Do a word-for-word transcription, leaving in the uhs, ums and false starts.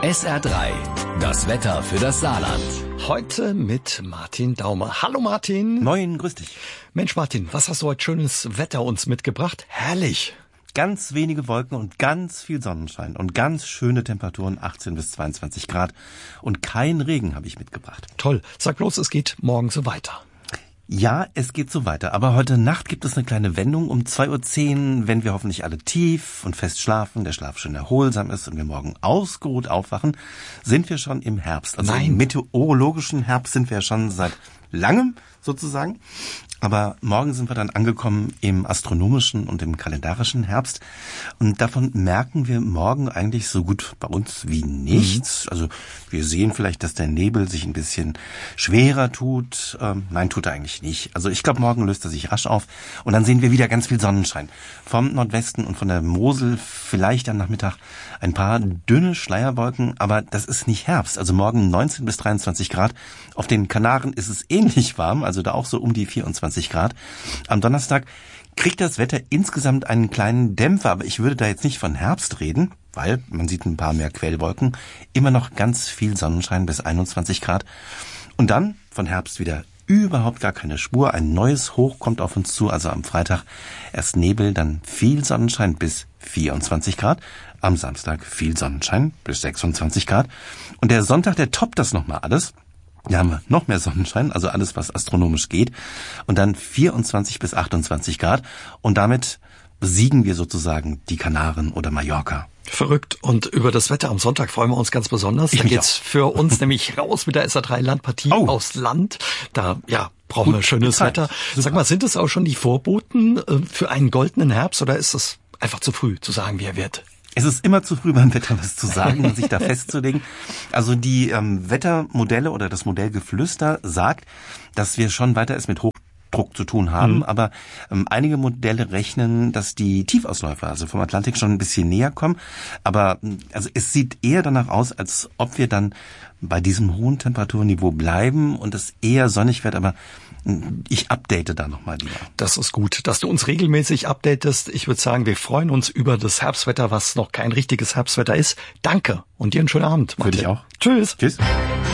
S R drei, das Wetter für das Saarland. Heute mit Martin Daumer. Hallo Martin. Moin, grüß dich. Mensch Martin, was hast du heute schönes Wetter uns mitgebracht? Herrlich. Ganz wenige Wolken und ganz viel Sonnenschein und ganz schöne Temperaturen, achtzehn bis zweiundzwanzig Grad. Und kein Regen habe ich mitgebracht. Toll. Sag bloß, es geht morgen so weiter. Ja, es geht so weiter. Aber heute Nacht gibt es eine kleine Wendung. Um zwei Uhr zehn, wenn wir hoffentlich alle tief und fest schlafen, der Schlaf schön erholsam ist und wir morgen ausgeruht aufwachen, sind wir schon im Herbst. Also Nein. im meteorologischen Herbst sind wir schon seit langem sozusagen. Aber morgen sind wir dann angekommen im astronomischen und im kalendarischen Herbst. Und davon merken wir morgen eigentlich so gut bei uns wie nichts. Mhm. Also wir sehen vielleicht, dass der Nebel sich ein bisschen schwerer tut. Ähm, nein, tut er eigentlich nicht. Also ich glaube, morgen löst er sich rasch auf. Und dann sehen wir wieder ganz viel Sonnenschein. Vom Nordwesten und von der Mosel vielleicht am Nachmittag ein paar dünne Schleierwolken. Aber das ist nicht Herbst. Also morgen neunzehn bis dreiundzwanzig Grad. Auf den Kanaren ist es ähnlich warm. Also da auch so um die vierundzwanzig Grad. Am Donnerstag kriegt das Wetter insgesamt einen kleinen Dämpfer, aber ich würde da jetzt nicht von Herbst reden, weil man sieht ein paar mehr Quellwolken, immer noch ganz viel Sonnenschein bis einundzwanzig Grad. Und dann von Herbst wieder überhaupt gar keine Spur. Ein neues Hoch kommt auf uns zu, also am Freitag erst Nebel, dann viel Sonnenschein bis vierundzwanzig Grad. Am Samstag viel Sonnenschein bis sechsundzwanzig Grad. Und der Sonntag, der toppt das nochmal alles. Da haben wir noch mehr Sonnenschein, also alles, was astronomisch geht. Und dann vierundzwanzig bis achtundzwanzig Grad. Und damit besiegen wir sozusagen die Kanaren oder Mallorca. Verrückt. Und über das Wetter am Sonntag freuen wir uns ganz besonders. Da geht's auch für uns nämlich raus mit der S R drei Landpartie oh. aus Land. Da, ja, brauchen Gut, wir schönes Zeit. Wetter. Super. Sag mal, sind es auch schon die Vorboten für einen goldenen Herbst oder ist es einfach zu früh zu sagen, wie er wird? Es ist immer zu früh beim Wetter was zu sagen und sich da festzulegen. Also die ähm, Wettermodelle oder das Modellgeflüster sagt, dass wir schon weiter es mit Hochdruck zu tun haben. Mhm. Aber ähm, einige Modelle rechnen, dass die Tiefausläufer, also vom Atlantik, schon ein bisschen näher kommen. Aber also es sieht eher danach aus, als ob wir dann bei diesem hohen Temperaturniveau bleiben und es eher sonnig wird, aber ich update da nochmal lieber. Das ist gut, dass du uns regelmäßig updatest. Ich würde sagen, wir freuen uns über das Herbstwetter, was noch kein richtiges Herbstwetter ist. Danke und dir einen schönen Abend. Für dich auch. Tschüss. Tschüss.